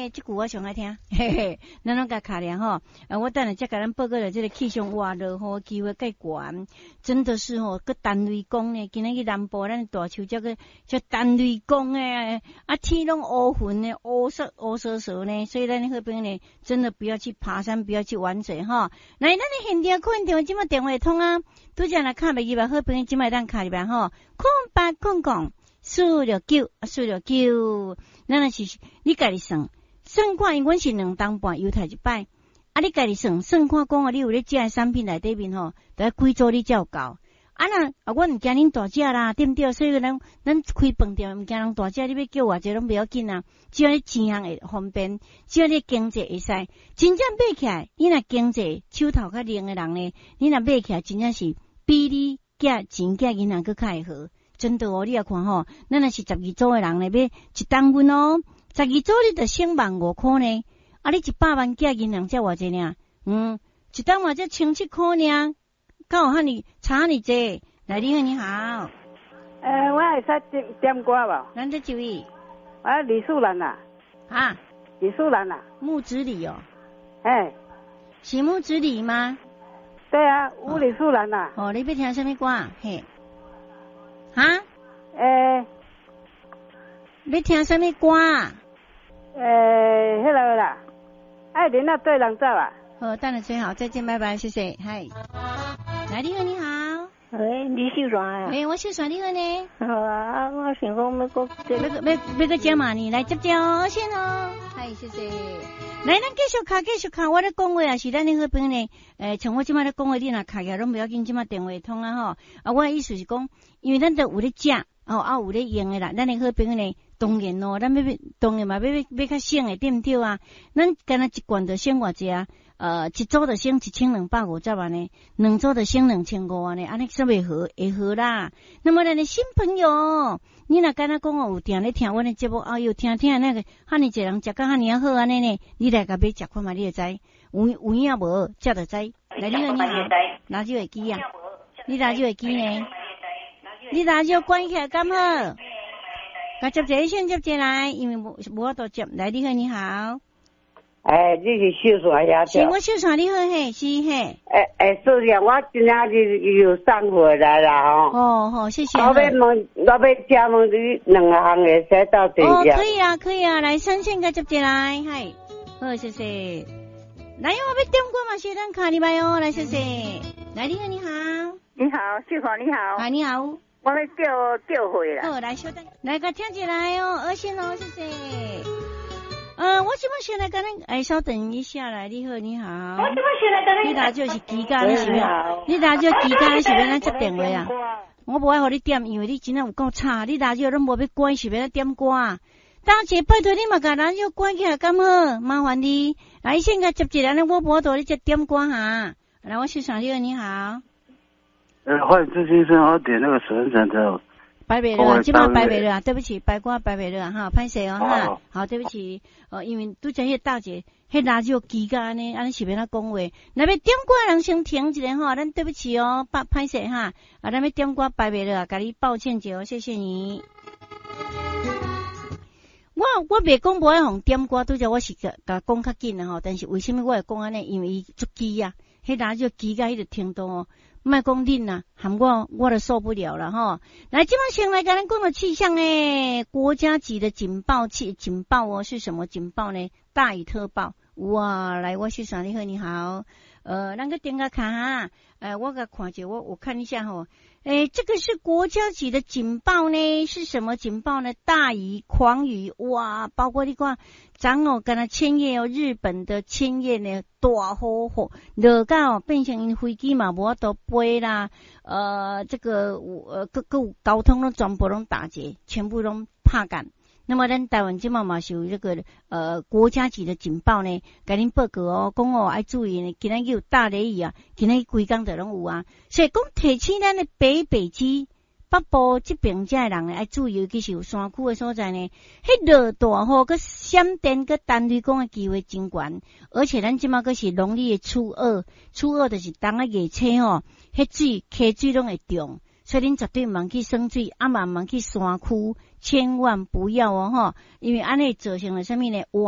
这句我上爱听，嘿嘿，咱拢甲卡量吼，我等下再甲咱报告了这个气象活落雨机会介悬，真的是吼，个单雷公呢，今仔日南部咱大树这个叫单雷公诶，天拢乌云呢，乌色呢，所以咱好朋友呢，真的不要去爬山，不要去玩水哈。来，咱的现场看电话，即马电话通啊，拄则来卡袂入来，好朋友即马当卡入来吼，0800-469，咱若是你家己算看，因阮是2当半犹太一摆，你家己算看讲你有咧食的产品内底面吼，得几组你才有够。我唔惊恁大只啦，对不对？所以咱开饭店唔惊人大只，你要叫偌济拢不要紧啊。只要你钱项会方便，只要你经济会使，真正买起来，你若经济手头较灵的人呢，你若买起来真正是比你寄钱寄银行佫较会好。真的哦，你也看吼，咱若是12组的人呢，要一当份哦，12组你就省1500块呢，你100万寄银行才偌济呢？一当嘛才1700块呢。刚好你查你这，来你好你好， 我会使点歌无？ 咱这几位？ 我李素兰呐。 啊？ 李素兰呐？ 木子李哦。 哎。 是木子李吗？ 对啊，李素兰呐。 哦，你要听什么歌？嘿。哈？要听什么歌？ 迄个啦，爱人啊对人走啊。 好，等下最好，再见，拜拜，谢谢，嗨。来，你好，你好。 喂，你秀爽啊？ 我秀爽，你好呢？ 好啊，我想讲要个加码呢，来接哦，先哦，嗨，谢谢。来，咱继续卡，我咧讲话啊，是咱那朋友呢，像我即马咧讲话，你若卡起来拢不要紧，即马电话通啊吼。我的意思是讲，因为咱都有咧食，有咧用的啦，咱那朋友呢，当然咯，咱当然嘛要较省的，对不对啊？咱干那一罐就省偌济啊？一组就省1250万呢，2组就省2500万呢，安尼说会好啦。那么咱的新朋友，你若敢若讲有定咧听阮的节目，又听那个，哈尼一人食甲哈尼好安尼呢，你来甲买食看嘛，你就知有影无，才就知。来，你好，你好，拿手机啊？你拿手机呢？你拿手关起来敢好？甲接者先接者来，因为无法度接。来，你好，你好。 你是秀爽呀？ 是我秀爽，你好嘿，是嘿。 是啊，我今仔日又送回来啦吼。好，谢谢。 我要请问你2项会使到这样？ 可以啊，来3线甲接者来，嗨，好，谢谢。来，我要点歌嘛，谢咱卡你来哦，来，谢谢。来，你好，你好。 你好，秀爽，你好。 你好。 我要叫回来。 好，来，稍等，来个听起来哦，2线哦，谢谢。我这边先来跟恁，稍等一下来，你好，你好。我这边先来跟恁，你打就是机甲，你是要？你打就机甲，你是要咱接电话啊？我无爱互你点，因为你真正有够差，你打就拢无要关，是要咱点歌啊？当姐拜托你嘛，甲咱就关起来敢好？麻烦你，来先甲接一个，我无多你接点歌哈。来，我是上你好，你好。 欢迎朱先生，我点那个神神的。 白北了，基本上白北了，对不起，白瓜白北了哈，歹势哦哈，好，对不起，因为拄则迄大姐，迄垃圾机甲安尼是要哪讲话，那要点歌人先停一下哈，咱对不起哦，歹势哈，咱要点歌白北了，甲你抱歉者哦，谢谢你。我袂讲无爱互点歌，拄则我是甲讲较紧吼，但是为什么我会讲安尼？因为伊足机啊，迄垃圾机甲迄个程度哦。莫讲恁啊，喊我都受不了了哈！来，今晚先来跟咱讲的气象诶，国家级的警报哦，是什么警报呢？大雨特报。哇，来，我是爽，你好，你好。咱个点个看哈，我个看者，我看一下吼。这个是国家级的警报呢，是什么警报呢？大雨、狂雨，哇，包括你看，昨哦，跟他千叶哦，日本的千叶呢，大雨落到哦，变成因飞机嘛，无法度飞啦，这个各交通都全部拢打结，全部拢拍干。那么咱台湾即嘛嘛是有这个国家级的警报呢，甲恁报告哦，讲哦要注意呢，今仔日有大雷雨啊，今仔日规工都拢有啊，所以讲提醒咱的北基北部这边遮的人呢，要注意，尤其是有山区的所在呢，迄落大雨佮闪电佮单雷公的机会真悬，而且咱即嘛佮是农历的初二就是当个月初吼，迄溪水拢会涨。所以恁绝对茫去省水，茫去山区，千万不要哦吼，因为安尼造成了什么呢？